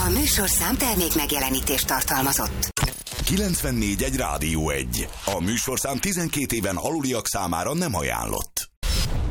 A műsorszám termék megjelenítést tartalmazott. 94.1 Rádió 1. A műsorszám 12 éven aluliak számára nem ajánlott.